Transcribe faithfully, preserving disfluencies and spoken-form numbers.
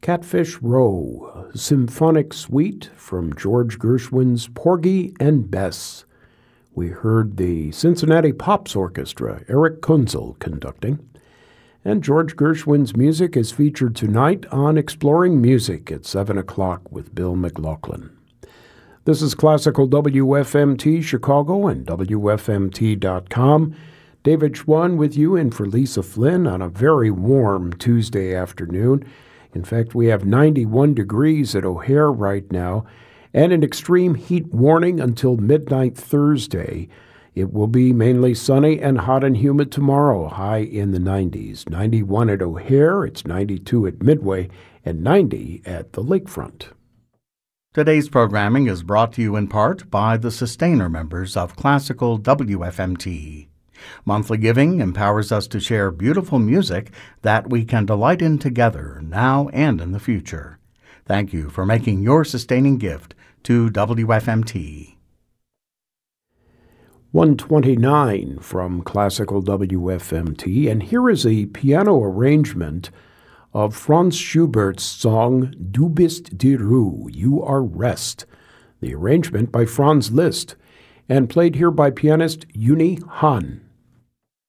Catfish Row, a symphonic suite from George Gershwin's Porgy and Bess. We heard the Cincinnati Pops Orchestra, Eric Kunzel, conducting. And George Gershwin's music is featured tonight on Exploring Music at seven o'clock with Bill McLaughlin. This is Classical W F M T Chicago and W F M T dot com. David Schwann with you in for Lisa Flynn on a very warm Tuesday afternoon. In fact, we have ninety-one degrees at O'Hare right now and an extreme heat warning until midnight Thursday. It will be mainly sunny and hot and humid tomorrow, high in the nineties. ninety-one at O'Hare, it's ninety-two at Midway, and ninety at the lakefront. Today's programming is brought to you in part by the sustainer members of Classical W F M T. Monthly giving empowers us to share beautiful music that we can delight in together now and in the future. Thank you for making your sustaining gift to W F M T. one twenty-nine from Classical W F M T, and here is a piano arrangement of Franz Schubert's song Du bist die Ruhe, You Are Rest, the arrangement by Franz Liszt, and played here by pianist Uni Hahn.